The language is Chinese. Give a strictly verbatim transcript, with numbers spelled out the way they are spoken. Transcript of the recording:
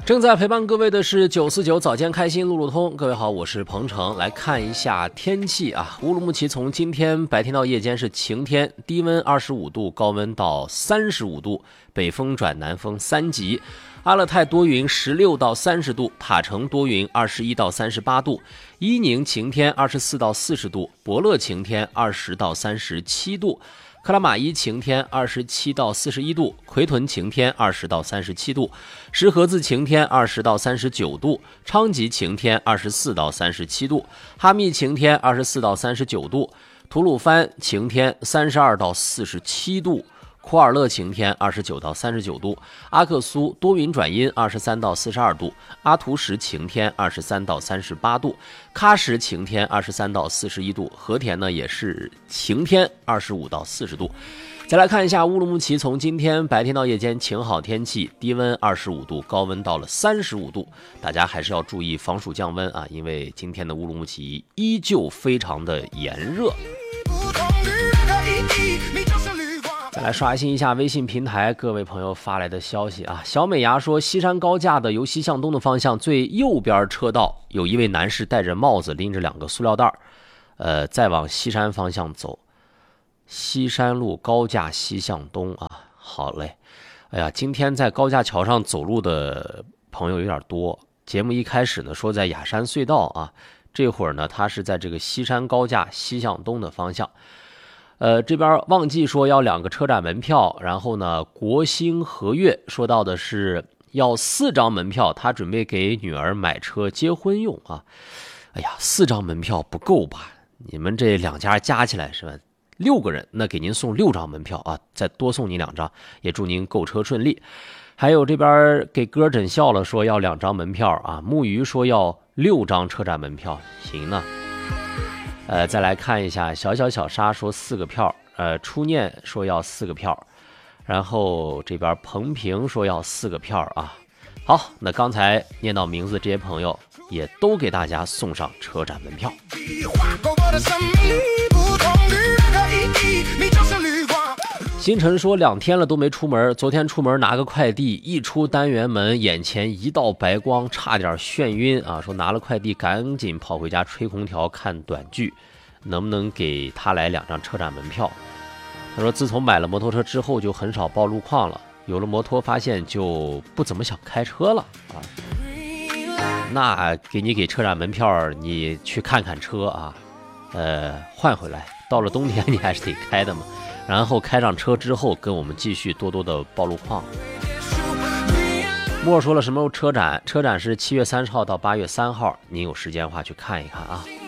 正在陪伴各位的是九四九早间开心路路通，各位好，我是鹏程。来看一下天气啊，乌鲁木齐从今天白天到夜间是晴天，低温二十五度，高温到三十五度，北风转南风三级。阿勒泰多云十六到三十度，塔城多云二十一到三十八度，伊宁晴天二十四到四十度，博乐晴天二十到三十七度。克拉玛依晴天二十七到四十一度，奎屯晴天二十到三十七度，石河子晴天二十到三十九度，昌吉晴天二十四到三十七度，哈密晴天二十四到三十九度，吐鲁番晴天三十二到四十七度，库尔勒晴天二十九到三十九度，阿克苏多云转阴二十三到四十二度，阿图什晴天二十三到三十八度，喀什晴天二十三到四十一度，和田呢也是晴天二十五到四十度。再来看一下乌鲁木齐，从今天白天到夜间晴好天气，低温二十五度，高温到了三十五度，大家还是要注意防暑降温啊，因为今天的乌鲁木齐依旧非常的炎热。再来刷新一下微信平台各位朋友发来的消息啊，小美牙说，西山高架的由西向东的方向最右边车道有一位男士戴着帽子，拎着两个塑料袋，呃，再往西山方向走，西山路高架西向东啊。好嘞，哎呀，今天在高架桥上走路的朋友有点多。节目一开始呢说在雅山隧道啊，这会儿呢他是在这个西山高架西向东的方向。呃，这边忘记说要两个车展门票，然后呢，国兴和悦说到的是要四张门票，他准备给女儿买车结婚用啊。哎呀，四张门票不够吧？你们这两家加起来是吧？六个人，那给您送六张门票啊，再多送你两张，也祝您购车顺利。还有这边给哥整笑了，说要两张门票啊。木鱼说要六张车展门票，行呢。呃，再来看一下，小小小沙说四个票，呃，初念说要四个票，然后这边彭平说要四个票啊。好，那刚才念到名字这些朋友也都给大家送上车展门票。星辰说两天了都没出门，昨天出门拿个快递，一出单元门眼前一道白光，差点眩晕啊！说拿了快递赶紧跑回家吹空调看短剧，能不能给他来两张车展门票？他说自从买了摩托车之后就很少报路况了，有了摩托发现就不怎么想开车了啊。那给你给车展门票，你去看看车啊，呃，换回来，到了冬天你还是得开的嘛。然后开上车之后跟我们继续多多的报路况。莫说了什么车展，车展是七月三十号到八月三号，您有时间的话去看一看啊。